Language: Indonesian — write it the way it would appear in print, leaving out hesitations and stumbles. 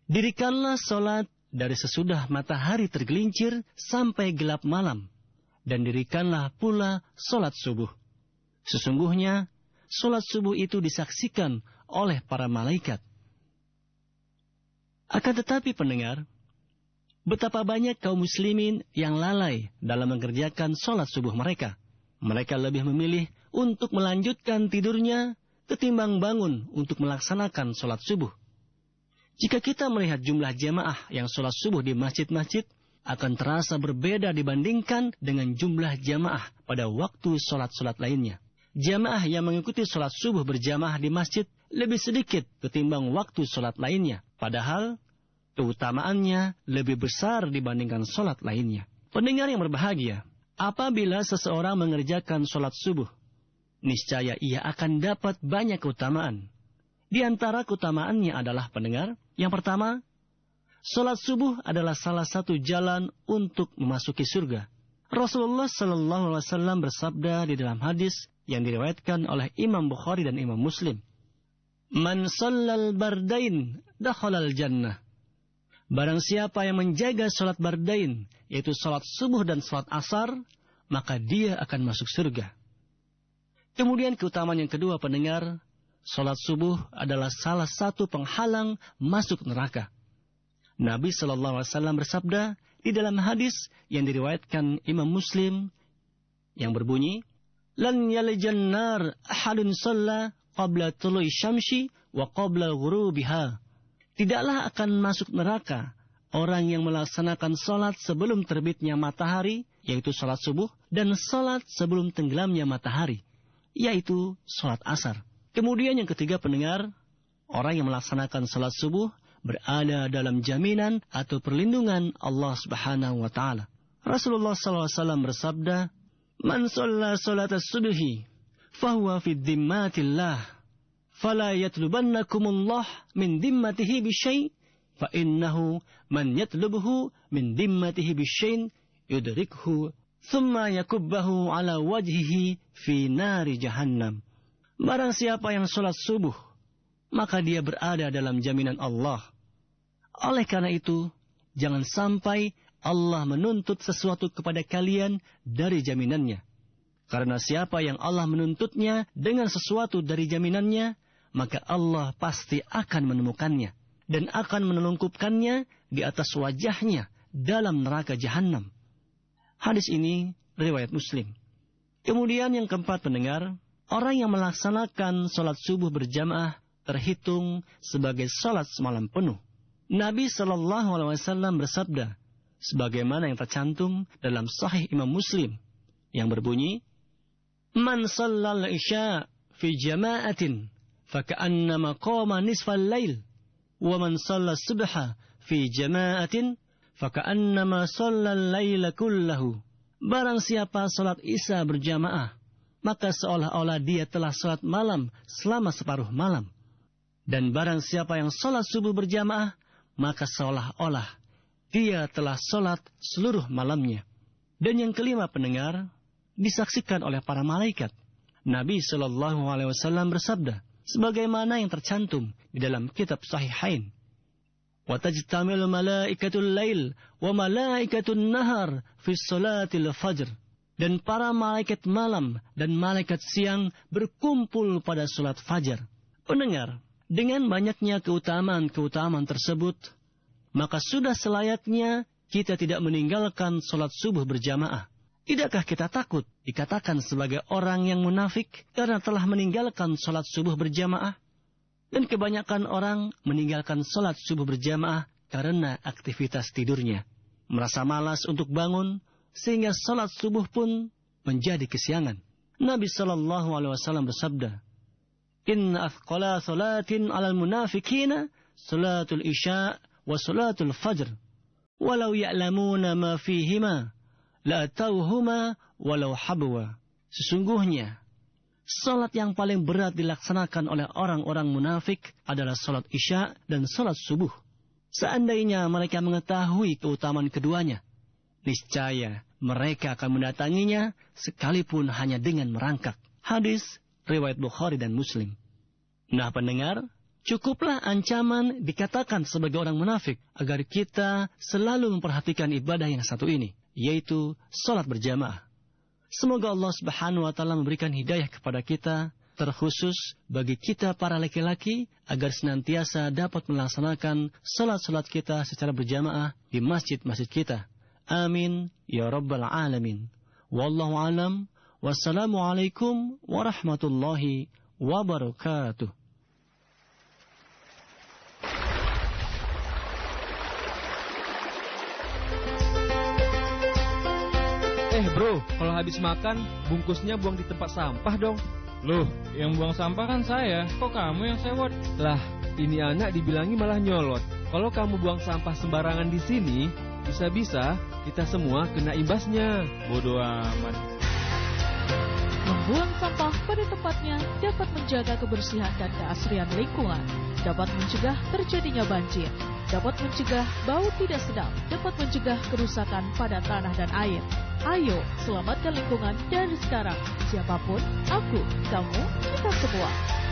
Dirikanlah solat dari sesudah matahari tergelincir sampai gelap malam, dan dirikanlah pula solat subuh. Sesungguhnya, solat subuh itu disaksikan oleh para malaikat. Akan tetapi pendengar, betapa banyak kaum muslimin yang lalai dalam mengerjakan solat subuh mereka. Mereka lebih memilih untuk melanjutkan tidurnya ketimbang bangun untuk melaksanakan solat subuh. Jika kita melihat jumlah jamaah yang sholat subuh di masjid-masjid, akan terasa berbeda dibandingkan dengan jumlah jamaah pada waktu sholat-sholat lainnya. Jamaah yang mengikuti sholat subuh berjamaah di masjid lebih sedikit ketimbang waktu sholat lainnya. Padahal, keutamaannya lebih besar dibandingkan sholat lainnya. Pendengar yang berbahagia, apabila seseorang mengerjakan sholat subuh, niscaya ia akan dapat banyak keutamaan. Di antara keutamaannya adalah pendengar, yang pertama, sholat subuh adalah salah satu jalan untuk memasuki surga. Rasulullah Sallallahu Alaihi Wasallam bersabda di dalam hadis yang diriwayatkan oleh Imam Bukhari dan Imam Muslim, "Man shallal bardain dakhalal jannah." Barang siapa yang menjaga sholat bardain, yaitu sholat subuh dan sholat asar, maka dia akan masuk surga. Kemudian keutamaan yang kedua pendengar, sholat subuh adalah salah satu penghalang masuk neraka. Nabi Sallallahu Alaihi Wasallam bersabda di dalam hadis yang diriwayatkan Imam Muslim yang berbunyi, "Lan yalijan nar ahadun shalla qabla tulu'i syamsi wa qabla ghurubiha." Tidaklah akan masuk neraka orang yang melaksanakan sholat sebelum terbitnya matahari, yaitu sholat subuh, dan sholat sebelum tenggelamnya matahari, yaitu sholat asar. Kemudian yang ketiga pendengar, orang yang melaksanakan salat subuh berada dalam jaminan atau perlindungan Allah Subhanahu wa taala. Rasulullah SAW bersabda, "Man shalla salat as-subhi fahuwa fi dhimmatillah, fala yatlubannakumullah min dhimmatihi bisyai', fa innahu man yatlubuhu min dhimmatihi bisyai' yudrikhu, thumma yakubbahu ala wajhihi fi nari jahannam." Barang siapa yang sholat subuh, maka dia berada dalam jaminan Allah. Oleh karena itu, jangan sampai Allah menuntut sesuatu kepada kalian dari jaminannya. Karena siapa yang Allah menuntutnya dengan sesuatu dari jaminannya, maka Allah pasti akan menemukannya dan akan menelungkupkannya di atas wajahnya dalam neraka jahanam. Hadis ini riwayat Muslim. Kemudian yang keempat pendengar, orang yang melaksanakan sholat subuh berjamaah terhitung sebagai sholat semalam penuh. Nabi Sallallahu Alaihi Wasallam bersabda, sebagaimana yang tercantum dalam Sahih Imam Muslim, yang berbunyi, "Man shallal isya fi jama'atin, faka'annama qama nisfal lail, wa man shallal subha fi jama'atin, faka'annama shallal laila kullahu." Barang siapa sholat isya berjamaah, maka seolah-olah dia telah sholat malam selama separuh malam. Dan barang siapa yang sholat subuh berjamaah, maka seolah-olah dia telah sholat seluruh malamnya. Dan yang kelima pendengar, disaksikan oleh para malaikat. Nabi Shallallahu Alaihi Wasallam bersabda, sebagaimana yang tercantum di dalam kitab Sahihain, "Watajtamil malaikatul lail wa malaikatul nahar fi sholatil fajr." Dan para malaikat malam dan malaikat siang berkumpul pada sholat fajar. Pendengar, dengan banyaknya keutamaan-keutamaan tersebut, maka sudah selayaknya kita tidak meninggalkan sholat subuh berjamaah. Tidakkah kita takut dikatakan sebagai orang yang munafik karena telah meninggalkan sholat subuh berjamaah? Dan kebanyakan orang meninggalkan sholat subuh berjamaah karena aktivitas tidurnya. Merasa malas untuk bangun, sehingga salat subuh pun menjadi kesiangan. Nabi Sallallahu Alaihi Wasallam bersabda, "Inna athqala salatin 'alal munafiqina salatul isya wa salatul fajr, walau ya'lamuna ma fihima la atauhuma walau habwa." Sesungguhnya salat yang paling berat dilaksanakan oleh orang-orang munafik adalah salat isya dan salat subuh. Seandainya mereka mengetahui keutamaan keduanya, niscaya mereka akan mendatanginya sekalipun hanya dengan merangkak. Hadis riwayat Bukhari dan Muslim. Nah pendengar, Cukuplah ancaman dikatakan sebagai orang munafik agar kita selalu memperhatikan ibadah yang satu ini, yaitu salat berjamaah. Semoga Allah Subhanahu wa taala memberikan hidayah kepada kita, terkhusus bagi kita para laki-laki, agar senantiasa dapat melaksanakan salat-salat kita secara berjamaah di masjid-masjid kita. Amin ya rabbal alamin. Wallahu alam. Wassalamualaikum warahmatullahi wabarakatuh. Bro, kalau habis makan, bungkusnya buang di tempat sampah dong. Loh, yang buang sampah kan saya. Kok kamu yang sewot? Lah, ini anak dibilangi malah nyolot. Kalau kamu buang sampah sembarangan di sini, bisa-bisa kita semua kena imbasnya. Bodoh amat. Membuang sampah pada tempatnya dapat menjaga kebersihan dan keasrian lingkungan, dapat mencegah terjadinya banjir, dapat mencegah bau tidak sedap, dapat mencegah kerusakan pada tanah dan air. Ayo, selamatkan lingkungan dari sekarang. Siapapun, aku, kamu, kita semua.